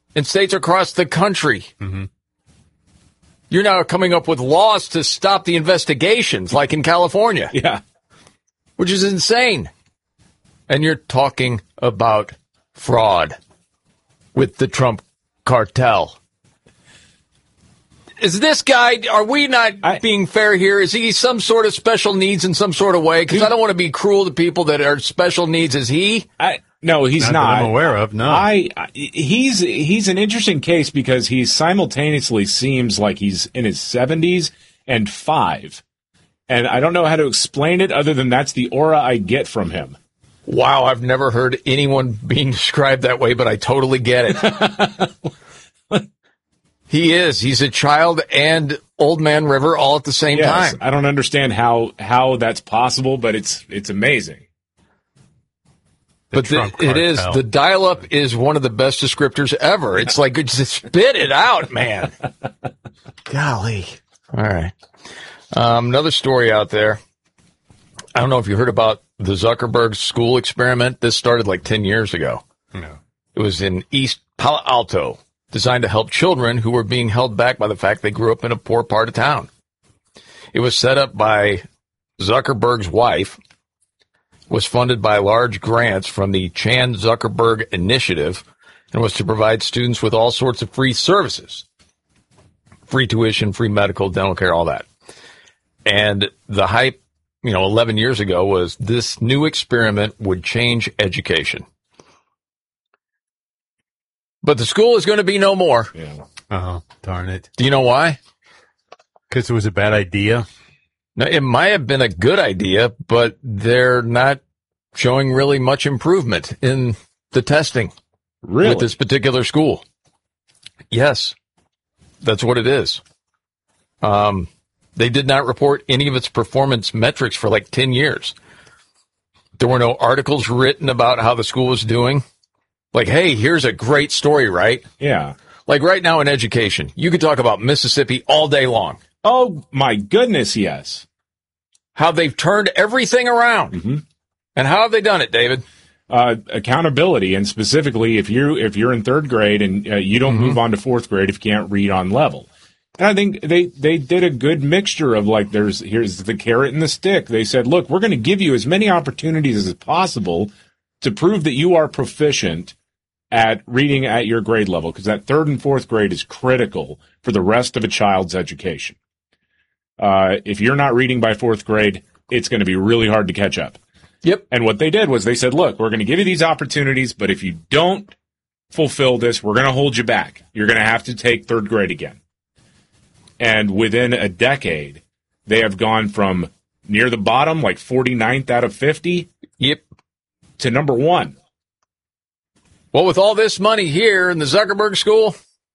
in states across the country. Mm-hmm. You're now coming up with laws to stop the investigations, like in California. Yeah. Which is insane. And you're talking about fraud with the Trump cartel. Is this guy, are we not being fair here? Is he some sort of special needs in some sort of way? Because I don't want to be cruel to people that are special needs. Is he? No, he's not. That I'm aware of, no. He's an interesting case because he simultaneously seems like he's in his 70s and 5. And I don't know how to explain it other than that's the aura I get from him. Wow, I've never heard anyone being described that way, but I totally get it. He is. He's a child and Old Man River all at the same time. I don't understand how that's possible, but it's amazing. But it is. The dial-up is one of the best descriptors ever. It's like, just spit it out, man. Golly. All right. Another story out there. I don't know if you heard about the Zuckerberg school experiment. This started like 10 years ago. No. It was in East Palo Alto, designed to help children who were being held back by the fact they grew up in a poor part of town. It was set up by Zuckerberg's wife, was funded by large grants from the Chan Zuckerberg Initiative, and was to provide students with all sorts of free services. Free tuition, free medical, dental care, all that. And the hype, 11 years ago was this new experiment would change education. But the school is going to be no more. Yeah. Oh, darn it. Do you know why? Because it was a bad idea? Now, it might have been a good idea, but they're not showing really much improvement in the testing with this particular school. Yes, that's what it is. They did not report any of its performance metrics for like 10 years. There were no articles written about how the school was doing. Like, hey, here's a great story, right? Yeah. Like right now in education, you could talk about Mississippi all day long. Oh, my goodness, yes. How they've turned everything around. Mm-hmm. And how have they done it, David? Accountability, and specifically if you're in third grade and you don't move on to fourth grade if you can't read on level. And I think they did a good mixture of like here's the carrot and the stick. They said, look, we're going to give you as many opportunities as possible to prove that you are proficient at reading at your grade level, because that third and fourth grade is critical for the rest of a child's education. If you're not reading by fourth grade, it's going to be really hard to catch up. Yep. And what they did was they said, look, we're going to give you these opportunities, but if you don't fulfill this, we're going to hold you back. You're going to have to take third grade again. And within a decade, they have gone from near the bottom, like 49th out of 50, yep, to number 1. Well, with all this money here in the Zuckerberg school,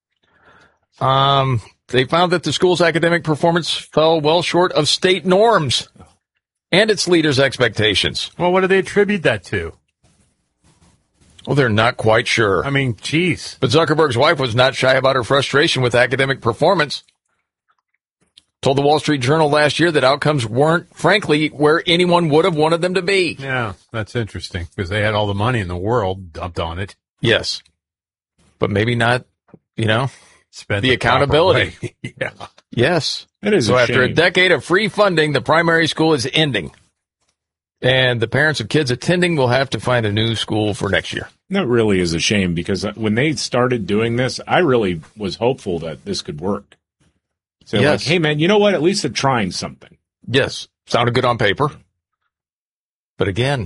they found that the school's academic performance fell well short of state norms and its leaders' expectations. Well, what do they attribute that to? Well, they're not quite sure. I mean, geez. But Zuckerberg's wife was not shy about her frustration with academic performance. Told the Wall Street Journal last year that outcomes weren't, frankly, where anyone would have wanted them to be. Yeah, that's interesting, because they had all the money in the world dumped on it. Yes. But maybe not, Spend the accountability. Yeah. Yes. It is so a after a shame. decade of free funding, the primary school is ending. And the parents of kids attending will have to find a new school for next year. That really is a shame, because when they started doing this, I really was hopeful that this could work. So yes. like, hey, man, you know what? At least they're trying something. Yes. Sounded good on paper. But again,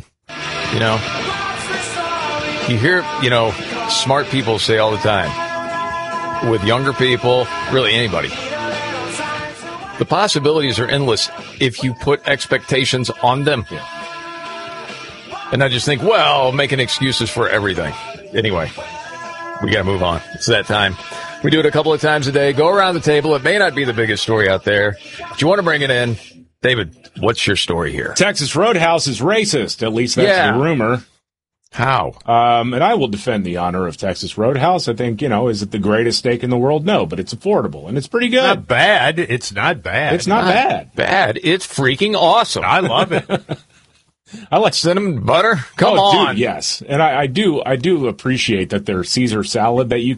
you hear, smart people say all the time, with younger people, really anybody, the possibilities are endless if you put expectations on them. Yeah. And I just think, well, making excuses for everything. Anyway, we got to move on. It's that time. We do it a couple of times a day. Go around the table. It may not be the biggest story out there, but you want to bring it in. David, what's your story here? Texas Roadhouse is racist. At least that's the rumor. How? And I will defend the honor of Texas Roadhouse. I think, is it the greatest steak in the world? No, but it's affordable, and it's pretty good. Not bad. It's not bad. It's not bad. Bad. It's freaking awesome. I love it. I like cinnamon butter. Come on. Dude, yes. And I do appreciate that their Caesar salad that you